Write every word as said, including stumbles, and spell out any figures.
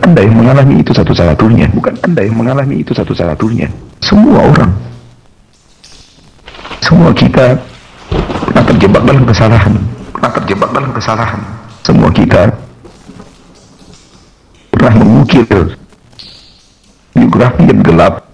Anda yang mengalami itu satu-satunya, bukan Anda yang mengalami itu satu-satunya. Semua orang, semua kita pernah terjebak dalam kesalahan, pernah terjebak dalam kesalahan. Semua kita pernah mengukir biografi yang gelap